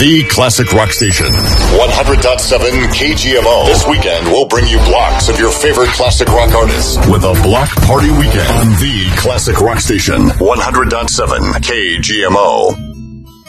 The Classic Rock Station. 100.7 KGMO. This weekend, we'll bring you blocks of your favorite classic rock artists with a block party weekend on The Classic Rock Station. 100.7 KGMO.